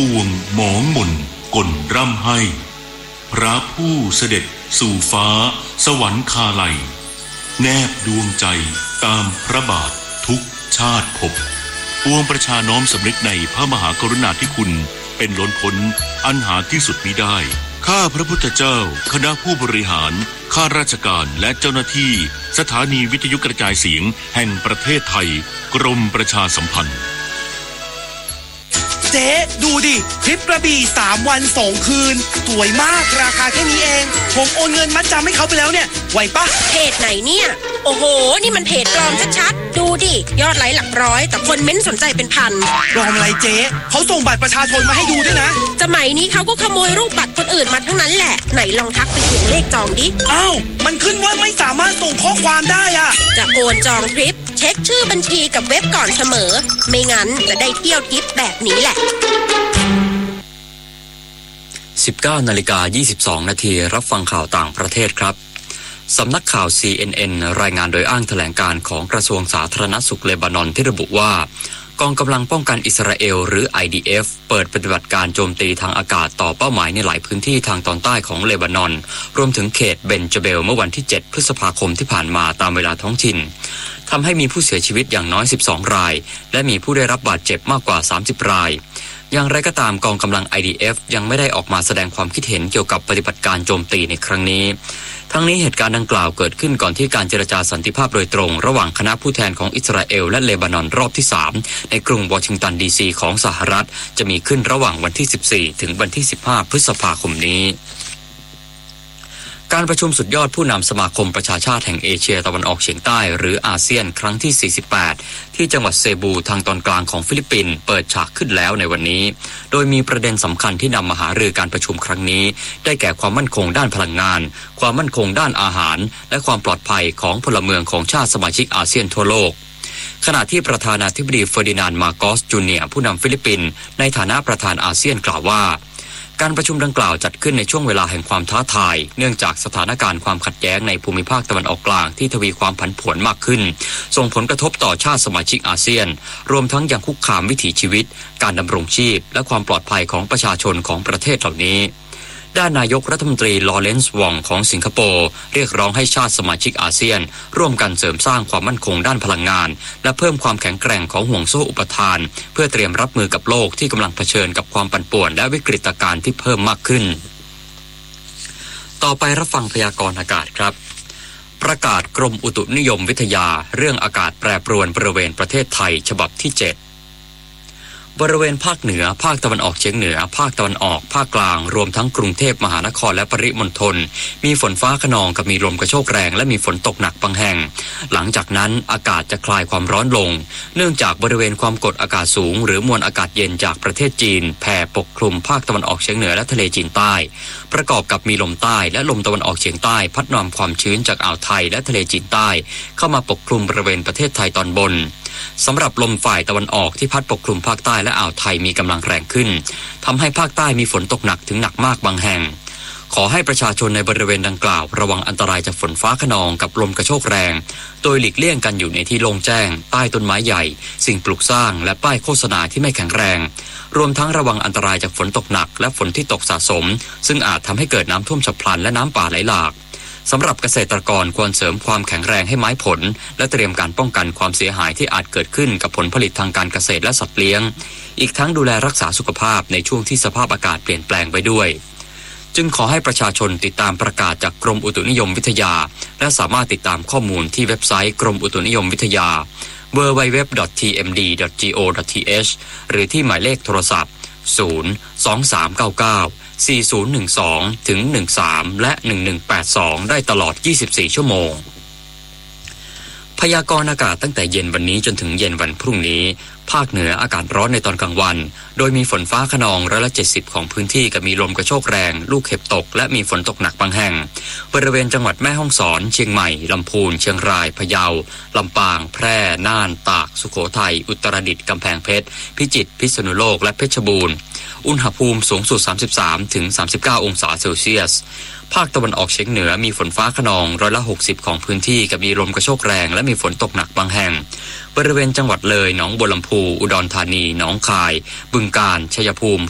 วงหมองมนกลร่ำให้พระผู้เสด็จสู่ฟ้าสวรรคาลัยแนบดวงใจตามพระบาททุกชาติภพปวงประชาน้อมสำนึกในพระมหากรุณาธิคุณเป็นล้นพ้นอันหาที่สุดมิได้ข้าพระพุทธเจ้าคณะผู้บริหารข้าราชการและเจ้าหน้าที่สถานีวิทยุกระจายเสียงแห่งประเทศไทยกรมประชาสัมพันธ์เจ๊ดูดิทริปกระบี่3 วัน 2 คืนสวยมากราคาแค่นี้เองผมโอนเงินมัดจำให้เขาไปแล้วเนี่ยไหวปะเพจไหนเนี่ยโอ้โหนี่มันเพจปลอมชัดๆดูดิยอดไลค์หลักร้อยแต่คนเม้นสนใจเป็นพันปลอมอะไรเจ๊เขาส่งบัตรประชาชนมาให้ดูด้วยนะสมัยนี้เขาก็ขโมยรูปบัตรคนอื่นมาทั้งนั้นแหละไหนลองทักไปถึงเลขจองดิอ้าวมันขึ้นว่าไม่สามารถส่งข้อความได้อะจะโอนจองทริปเช็คชื่อบัญชีกับเว็บก่อนเสมอไม่งั้นจะได้เที่ยวทริปแบบนี้แหละ 19:22 นาทีรับฟังข่าวต่างประเทศครับสำนักข่าว CNN รายงานโดยอ้างแถลงการของกระทรวงสาธารณสุขเลบานอนที่ระบุว่ากองกำลังป้องกันอิสราเอลหรือ IDF เปิดปฏิบัติการโจมตีทางอากาศต่อเป้าหมายในหลายพื้นที่ทางตอนใต้ของเลบานอนรวมถึงเขตเบนจาเบลเมื่อวันที่7 พฤษภาคมที่ผ่านมาตามเวลาท้องถิ่นทำให้มีผู้เสียชีวิตอย่างน้อย12 รายและมีผู้ได้รับบาดเจ็บมากกว่า30 รายอย่างไรก็ตามกองกำลัง IDF ยังไม่ได้ออกมาแสดงความคิดเห็นเกี่ยวกับปฏิบัติการโจมตีในครั้งนี้ทั้งนี้เหตุการณ์ดังกล่าวเกิดขึ้นก่อนที่การเจรจาสันติภาพโดยตรงระหว่างคณะผู้แทนของอิสราเอลและเลบานอนรอบที่3ในกรุงวอชิงตันดีซีของสหรัฐจะมีขึ้นระหว่างวันที่14ถึงวันที่15พฤษภาคมนี้การประชุมสุดยอดผู้นำสมาคมประชาชาติแห่งเอเชียตะวันออกเฉียงใต้หรืออาเซียนครั้งที่48ที่จังหวัดเซบูทางตอนกลางของฟิลิปปินส์เปิดฉากขึ้นแล้วในวันนี้โดยมีประเด็นสำคัญที่นำมาหารือการประชุมครั้งนี้ได้แก่ความมั่นคงด้านพลังงานความมั่นคงด้านอาหารและความปลอดภัยของพลเมืองของชาติสมาชิกอาเซียนทั่วโลกขณะที่ประธานาธิบดีเฟอร์ดินานด์ มาโกส จูเนียร์ผู้นำฟิลิปปินส์ในฐานะประธานอาเซียนกล่าวว่าการประชุมดังกล่าวจัดขึ้นในช่วงเวลาแห่งความท้าทายเนื่องจากสถานการณ์ความขัดแย้งในภูมิภาคตะวันออกกลางที่ทวีความผันผวนมากขึ้นส่งผลกระทบต่อชาติสมาชิกอาเซียนรวมทั้งยังคุกคามวิถีชีวิตการดำรงชีพและความปลอดภัยของประชาชนของประเทศเหล่านี้ด้านนายกรัฐมนตรีลอเรนซ์ วองของสิงคโปร์เรียกร้องให้ชาติสมาชิกอาเซียนร่วมกันเสริมสร้างความมั่นคงด้านพลังงานและเพิ่มความแข็งแกร่งของห่วงโซ่อุปทานเพื่อเตรียมรับมือกับโลกที่กำลังเผชิญกับความปั่นป่วนและวิกฤตการณ์ที่เพิ่มมากขึ้นต่อไปรับฟังพยากรณ์อากาศครับประกาศกรมอุตุนิยมวิทยาเรื่องอากาศแปรปรวนบริเวณประเทศไทยฉบับที่7บริเวณภาคเหนือภาคตะวันออกเฉียงเหนือภาคตะวันออกภาคกลางรวมทั้งกรุงเทพมหานครและปริมณฑลมีฝนฟ้าคะนองกับมีลมกระโชกแรงและมีฝนตกหนักบางแห่งหลังจากนั้นอากาศจะคลายความร้อนลงเนื่องจากบริเวณความกดอากาศสูงหรือมวลอากาศเย็นจากประเทศจีนแผ่ปกคลุมภาคตะวันออกเฉียงเหนือและทะเลจีนใต้ประกอบกับมีลมใต้และลมตะวันออกเฉียงใต้พัดนำความชื้นจากอ่าวไทยและทะเลจีนใต้เข้ามาปกคลุมบริเวณประเทศไทยตอนบนสำหรับลมฝ่ายตะวันออกที่พัดปกคลุมภาคใต้และอ่าวไทยมีกำลังแรงขึ้นทำให้ภาคใต้มีฝนตกหนักถึงหนักมากบางแห่งขอให้ประชาชนในบริเวณดังกล่าวระวังอันตรายจากฝนฟ้าคะนองกับลมกระโชกแรงโดยหลีกเลี่ยงกันอยู่ในที่โล่งแจ้งใต้ต้นไม้ใหญ่สิ่งปลูกสร้างและป้ายโฆษณาที่ไม่แข็งแรงรวมทั้งระวังอันตรายจากฝนตกหนักและฝนที่ตกสะสมซึ่งอาจทำให้เกิดน้ำท่วมฉับพลันและน้ำป่าไหลหลากสำหรับเกษตรกรควรเสริมความแข็งแรงให้ไม้ผลและเตรียมการป้องกันความเสียหายที่อาจเกิดขึ้นกับผลผลิตทางการเกษตรและสัตว์เลี้ยงอีกทั้งดูแลรักษาสุขภาพในช่วงที่สภาพอากาศเปลี่ยนแปลงไว้ด้วยจึงขอให้ประชาชนติดตามประกาศจากกรมอุตุนิยมวิทยาและสามารถติดตามข้อมูลที่เว็บไซต์กรมอุตุนิยมวิทยา www.tmd.go.th หรือที่หมายเลขโทรศัพท์023994012ถึง13และ1182ได้ตลอด24ชั่วโมงพยากรณ์อากาศตั้งแต่เย็นวันนี้จนถึงเย็นวันพรุ่งนี้ภาคเหนืออากาศร้อนในตอนกลางวันโดยมีฝนฟ้าคะนอง70%ของพื้นที่กับมีลมกระโชกแรงลูกเห็บตกและมีฝนตกหนักบางแห่งบริเวณจังหวัดแม่ฮ่องสอนเชียงใหม่ลำพูนเชียงรายพะเยาลำปางแพร่น่านตากสุโขทัยอุตรดิตถ์กำแพงเพชรพิจิตรพิษณุโลกและเพชรบูรณ์อุณหภูมิสูงสุด33 ถึง 39 องศาเซลเซียสภาคตะวันออกเฉียงเหนือมีฝนฟ้าคะนอง60%ของพื้นที่กับมีลมกระโชกแรงและมีฝนตกหนักบางแห่งบริเวณจังหวัดเลยหนองบัวลำพูอุดรธานีหนองคายบึงกาฬชัยภูมิ